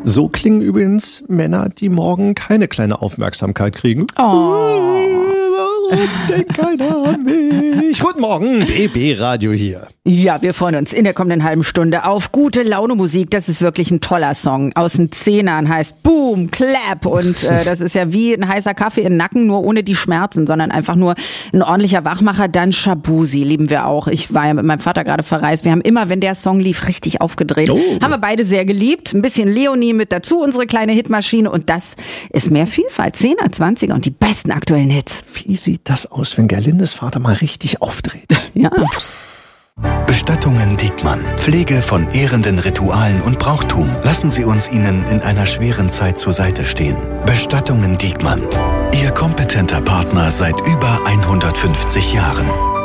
So klingen übrigens Männer, die morgen keine kleine Aufmerksamkeit kriegen. Warum denkt keiner an mich? Guten Morgen, BB Radio hier. Ja, wir freuen uns in der kommenden halben Stunde auf gute Laune Musik. Das ist wirklich ein toller Song. Aus den Zehnern heißt Boom, Clap. Und das ist ja wie ein heißer Kaffee im Nacken, nur ohne die Schmerzen, sondern einfach nur ein ordentlicher Wachmacher. Dann Shabuzi lieben wir auch. Ich war ja mit meinem Vater gerade verreist. Wir haben immer, wenn der Song lief, richtig aufgedreht. Haben wir beide sehr geliebt. Ein bisschen Leonie mit dazu, unsere kleine Hitmaschine. Und das ist mehr Vielfalt. 10er, 20er und die besten aktuellen Hits. Wie sieht das aus, wenn Gerlindes Vater mal richtig aufdreht? Ja. Bestattungen Diekmann. Pflege von ehrenden Ritualen und Brauchtum. Lassen Sie uns Ihnen in einer schweren Zeit zur Seite stehen. Bestattungen Diekmann. Ihr kompetenter Partner seit über 150 Jahren.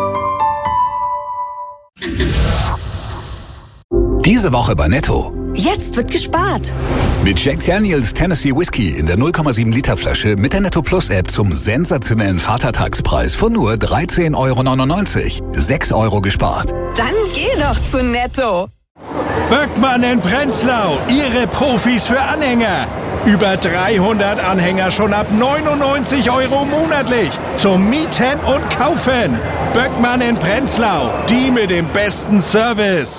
Diese Woche bei Netto. Jetzt wird gespart. Mit Jack Daniels Tennessee Whiskey in der 0,7 Liter Flasche mit der Netto Plus App zum sensationellen Vatertagspreis von nur 13,99 €. 6 € gespart. Dann geh doch zu Netto. Böckmann in Prenzlau, Ihre Profis für Anhänger. Über 300 Anhänger schon ab 99 € monatlich. Zum Mieten und Kaufen. Böckmann in Prenzlau, die mit dem besten Service.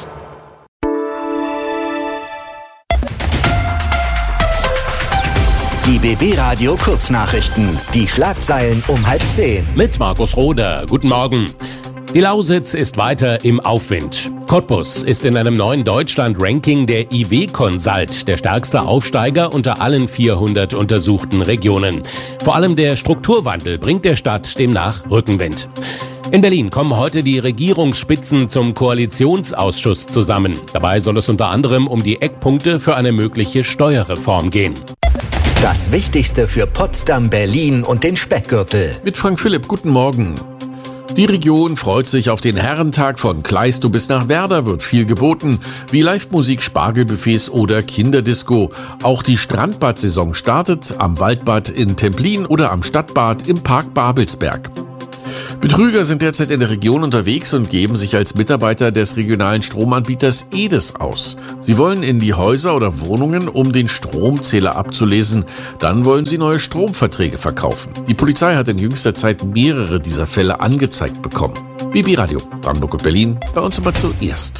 Die BB Radio Kurznachrichten. Die Schlagzeilen um 9:30. Mit Markus Roder. Guten Morgen. Die Lausitz ist weiter im Aufwind. Cottbus ist in einem neuen Deutschland-Ranking der IW Consult der stärkste Aufsteiger unter allen 400 untersuchten Regionen. Vor allem der Strukturwandel bringt der Stadt demnach Rückenwind. In Berlin kommen heute die Regierungsspitzen zum Koalitionsausschuss zusammen. Dabei soll es unter anderem um die Eckpunkte für eine mögliche Steuerreform gehen. Das Wichtigste für Potsdam, Berlin und den Speckgürtel. Mit Frank Philipp, guten Morgen. Die Region freut sich auf den Herrentag von Kleist bis nach Werder, wird viel geboten, wie Live-Musik, Spargelbuffets oder Kinderdisco. Auch die Strandbad-Saison startet am Waldbad in Templin oder am Stadtbad im Park Babelsberg. Betrüger sind derzeit in der Region unterwegs und geben sich als Mitarbeiter des regionalen Stromanbieters EDES aus. Sie wollen in die Häuser oder Wohnungen, um den Stromzähler abzulesen. Dann wollen sie neue Stromverträge verkaufen. Die Polizei hat in jüngster Zeit mehrere dieser Fälle angezeigt bekommen. BB Radio, Brandenburg und Berlin, bei uns immer zuerst.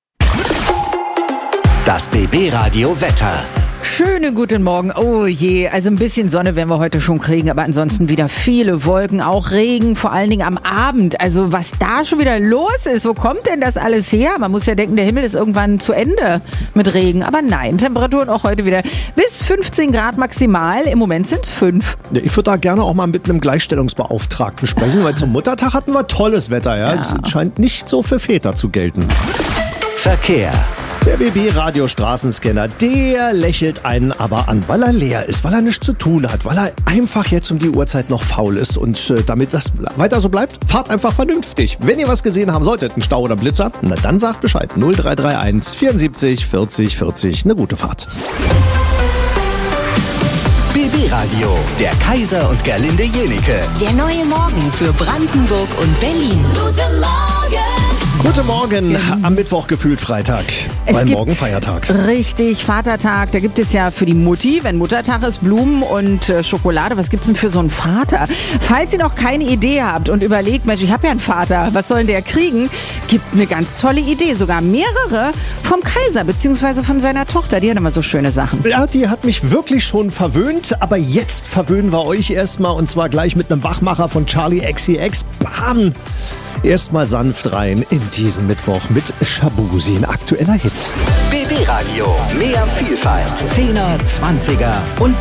Das BB Radio Wetter. Schönen guten Morgen. Oh je, also ein bisschen Sonne werden wir heute schon kriegen, aber ansonsten wieder viele Wolken, auch Regen, vor allen Dingen am Abend. Also was da schon wieder los ist, wo kommt denn das alles her? Man muss ja denken, der Himmel ist irgendwann zu Ende mit Regen, aber nein, Temperaturen auch heute wieder bis 15 Grad maximal, im Moment sind es 5. Ja, ich würde da gerne auch mal mit einem Gleichstellungsbeauftragten sprechen, weil zum Muttertag hatten wir tolles Wetter. Ja? Das scheint nicht so für Väter zu gelten. Verkehr. Der BB-Radio-Straßenscanner, der lächelt einen aber an, weil er leer ist, weil er nichts zu tun hat, weil er einfach jetzt um die Uhrzeit noch faul ist. Und damit das weiter so bleibt, fahrt einfach vernünftig. Wenn ihr was gesehen haben solltet, einen Stau oder Blitzer, na dann sagt Bescheid. 0331 74 40 40, eine gute Fahrt. BB Radio, der Kaiser und Gerlinde Jenike. Der neue Morgen für Brandenburg und Berlin. Guten Morgen. Guten Morgen, am Mittwoch gefühlt Freitag, weil morgen Feiertag. Richtig, Vatertag, da gibt es ja für die Mutti, wenn Muttertag ist, Blumen und Schokolade. Was gibt's denn für so einen Vater? Falls ihr noch keine Idee habt und überlegt, Mensch, ich habe ja einen Vater, was soll denn der kriegen? Gibt eine ganz tolle Idee, sogar mehrere vom Kaiser bzw. von seiner Tochter. Die hat immer so schöne Sachen. Ja, die hat mich wirklich schon verwöhnt, aber jetzt verwöhnen wir euch erstmal und zwar gleich mit einem Wachmacher von Charlie XCX. Bam! Erstmal sanft rein in diesen Mittwoch mit Shabuzi, ein aktueller Hit. BB Radio, mehr Vielfalt. 10er, 20er und